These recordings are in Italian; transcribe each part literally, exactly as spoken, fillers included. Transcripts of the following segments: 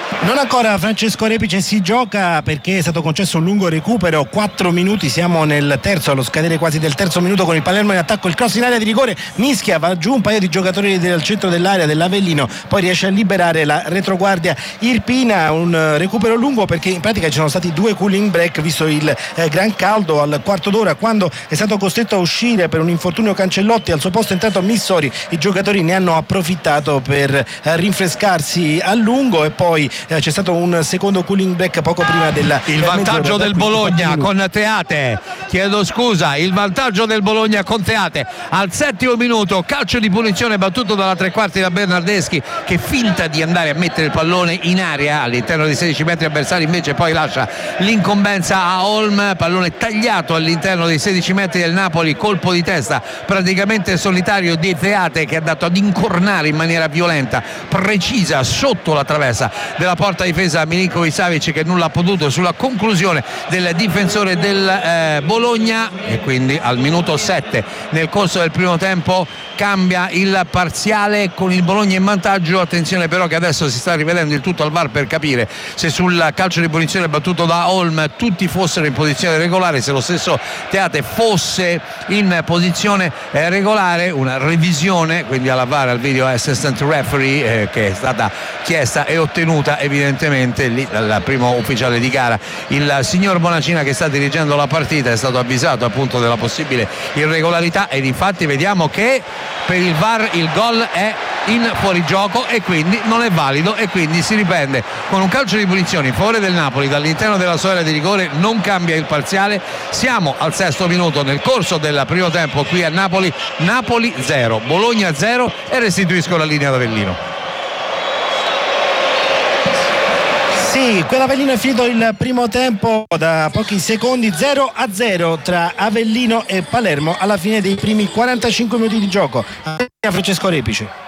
Non ancora Francesco Repice, si gioca perché è stato concesso un lungo recupero, quattro minuti, siamo nel terzo, allo scadere quasi del terzo minuto con il Palermo in attacco, il cross in area di rigore, mischia, va giù un paio di giocatori del centro dell'area dell'Avellino, poi riesce a liberare la retroguardia Irpina, un recupero lungo perché in pratica ci sono stati due cooling break visto il eh, gran caldo al quarto d'ora quando è stato costretto a uscire per un infortunio Cancellotti, al suo posto è entrato Missori, i giocatori ne hanno approfittato per eh, rinfrescarsi a lungo e poi c'è stato un secondo cooling break poco prima della il vantaggio del Bologna con Teate, chiedo scusa, il vantaggio del Bologna con Teate al settimo minuto, calcio di punizione battuto dalla tre quarti da Bernardeschi che finta di andare a mettere il pallone in area all'interno dei sedici metri avversari, invece poi lascia l'incombenza a Holm, pallone tagliato all'interno dei sedici metri del Napoli, colpo di testa praticamente solitario di Teate che è andato ad incornare in maniera violenta, precisa sotto la traversa della porta difesa Milinkovic Savic che nulla ha potuto sulla conclusione del difensore del eh, Bologna e quindi al minuto sette nel corso del primo tempo cambia il parziale con il Bologna in vantaggio. Attenzione però che adesso si sta rivedendo il tutto al V A R per capire se sul calcio di punizione battuto da Holm tutti fossero in posizione regolare, se lo stesso Teate fosse in posizione eh, regolare, una revisione quindi alla V A R, al video assistant referee eh, che è stata chiesta e ottenuta evidentemente lì dal primo ufficiale di gara, il signor Bonacina che sta dirigendo la partita è stato avvisato appunto della possibile irregolarità ed infatti vediamo che per il V A R il gol è in fuorigioco e quindi non è valido e quindi si riprende con un calcio di punizione in favore del Napoli dall'interno della sua area di rigore, non cambia il parziale, siamo al sesto minuto nel corso del primo tempo qui a Napoli, Napoli zero, Bologna zero e restituisco la linea ad Avellino. Sì, quell'Avellino è finito il primo tempo da pochi secondi, zero a zero tra Avellino e Palermo alla fine dei primi quarantacinque minuti di gioco. Francesco Repice.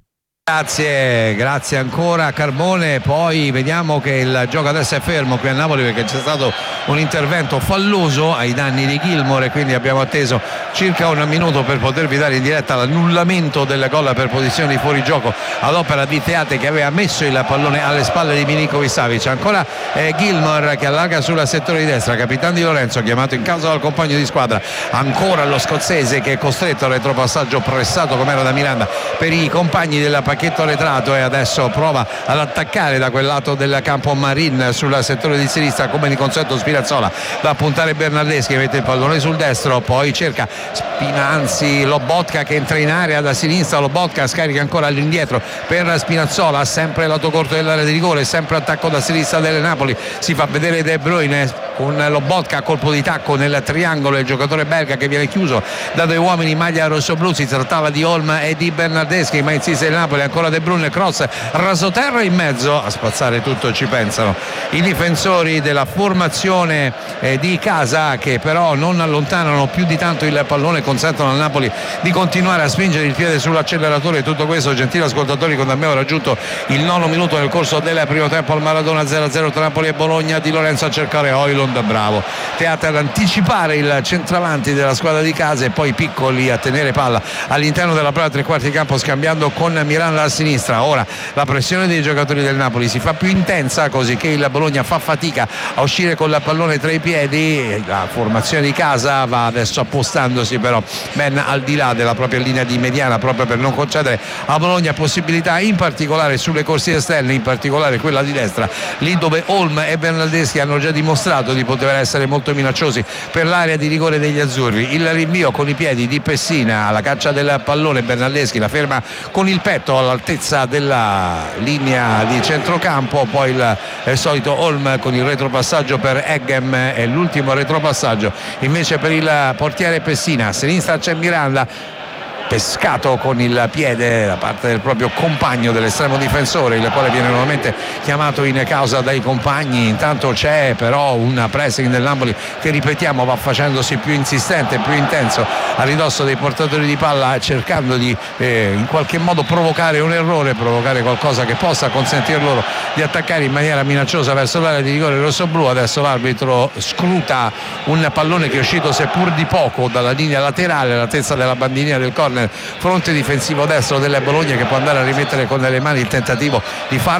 Grazie, grazie ancora Carbone. Poi vediamo che il gioco adesso è fermo qui a Napoli perché c'è stato un intervento falloso ai danni di Gilmour e quindi abbiamo atteso circa un minuto per potervi dare in diretta l'annullamento del gol per posizione di fuorigioco ad opera di Teate che aveva messo il pallone alle spalle di Milinkovic Savic. Ancora eh, Gilmour che allarga sul settore di destra, capitano Di Lorenzo chiamato in causa dal compagno di squadra, ancora lo scozzese che è costretto al retropassaggio pressato come era da Miranda per i compagni della pacchetto arretrato e adesso prova ad attaccare da quel lato del campo Marin sul settore di sinistra come di consueto Spinazzola, va a puntare Bernardeschi, mette il pallone sul destro, poi cerca Spinanzi, Lobotka che entra in area da sinistra, Lobotka scarica ancora all'indietro per Spinazzola, sempre lato corto dell'area di rigore, sempre attacco da sinistra del Napoli, si fa vedere De Bruyne con Lobotka a colpo di tacco nel triangolo, il giocatore belga che viene chiuso da due uomini in maglia rossoblu, si trattava di Holm e di Bernardeschi ma insiste il Napoli, ancora De Bruyne, cross rasoterra in mezzo, a spazzare tutto ci pensano i difensori della formazione eh, di casa che però non allontanano più di tanto il pallone, consentono al Napoli di continuare a spingere il piede sull'acceleratore. Tutto questo, gentili ascoltatori, quando abbiamo raggiunto il nono minuto nel corso del primo tempo al Maradona, zero a zero tra Napoli e Bologna. Di Lorenzo a cercare Højlund, bravo Teate ad anticipare il centravanti della squadra di casa e poi Piccoli a tenere palla all'interno della prima tre quarti di campo scambiando con Miranda a sinistra. Ora la pressione dei giocatori del Napoli si fa più intensa, così che il Bologna fa fatica a uscire con il pallone tra i piedi, la formazione di casa va adesso appostandosi però ben al di là della propria linea di mediana proprio per non concedere a Bologna possibilità, in particolare sulle corsie esterne, in particolare quella di destra, lì dove Holm e Bernardeschi hanno già dimostrato di poter essere molto minacciosi per l'area di rigore degli azzurri. Il rinvio con i piedi di Pessina alla caccia del pallone, Bernardeschi la ferma con il petto all'altezza della linea di centrocampo, poi il, il solito Holm con il retropassaggio per Eggem e l'ultimo retropassaggio invece per il portiere Pessina. A sinistra c'è Miranda, pescato con il piede da parte del proprio compagno dell'estremo difensore, il quale viene nuovamente chiamato in causa dai compagni. Intanto c'è però un pressing del Napoli che, ripetiamo, va facendosi più insistente, più intenso a ridosso dei portatori di palla, cercando di eh, in qualche modo provocare un errore, provocare qualcosa che possa consentire loro di attaccare in maniera minacciosa verso l'area di rigore rossoblu. Adesso l'arbitro scruta un pallone che è uscito seppur di poco dalla linea laterale all'altezza della bandierina del corner, fronte difensivo destro del Bologna, che può andare a rimettere con le mani il tentativo di far